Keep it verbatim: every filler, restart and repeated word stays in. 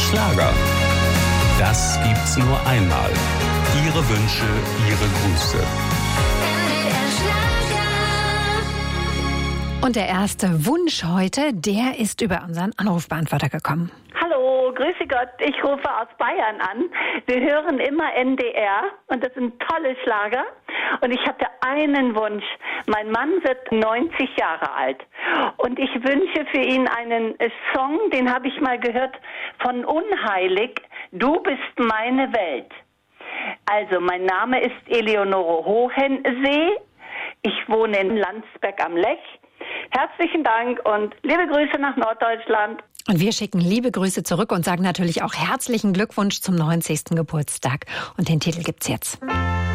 Schlager. Das gibt's nur einmal. Ihre Wünsche, Ihre Grüße. Und der erste Wunsch heute, der ist über unseren Anrufbeantworter gekommen. Hallo, grüße Gott, ich rufe aus Bayern an. Wir hören immer N D R und das sind tolle Schlager. Und ich hatte einen Wunsch. Mein Mann wird neunzig Jahre alt. Und ich wünsche für ihn einen Song, den habe ich mal gehört, von Unheilig, Du bist meine Welt. Also, mein Name ist Eleonore Hohensee. Ich wohne in Landsberg am Lech. Herzlichen Dank und liebe Grüße nach Norddeutschland. Und wir schicken liebe Grüße zurück und sagen natürlich auch herzlichen Glückwunsch zum neunzigsten Geburtstag. Und den Titel gibt's jetzt.